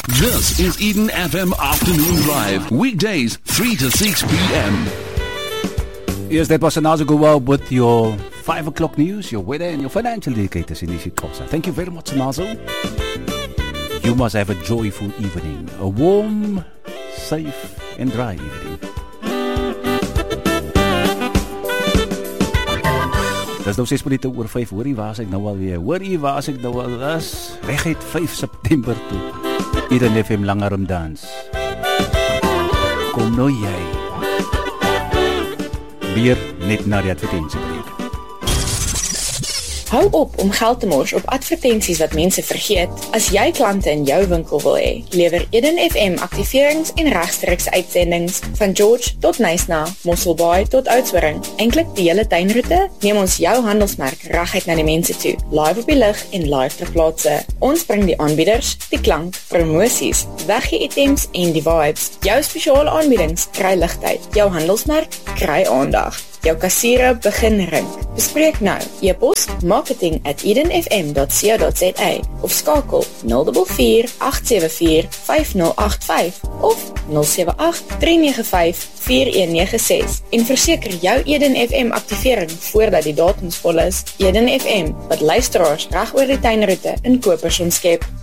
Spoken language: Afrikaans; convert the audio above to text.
This is Eden FM Afternoon Drive. Weekdays, 3 to 6 p.m. Yes, that was another go out with your 5 o'clock news, your weather and your financial indicators in isiXhosa. Thank you very much, Nazo. You must have a joyful evening. A warm, safe and dry evening. Dis nou 6 minute oor 5. Hoorie, waar is ek nou alweer? Hoorie, waar is ek nou al? Dis reguit 5 September toe. Eden FM Langarm dans. Kom nou jy. Weer net na die advertentiebreek. Hou op om geld te mors op advertensies wat mense vergeet. As jy klante in jou winkel wil hê, lewer Eden FM aktiverings en regstreekse uitsendings van George tot Nysna, Mosselbaai tot Oudtshoorn. Eintlik die hele tuinroete, neem ons jou handelsmerk reguit na die mense toe, live op die lig en live ter plaatse. Ons bring die aanbieders, die klank, promosies, weggee items en die vibes. Jou spesiale aanbiedings kry ligtyd, jou handelsmerk kry aandag. Jou kassiere begin rink. Bespreek nou. E-pos marketing@edenfm.co.za of skakel 044 874 5085 of 078 395 4196 en verseker jou Eden FM aktivering voordat die datums vol is. Eden FM, wat luisteraars reg oor die tuinroete in Kopersonskep.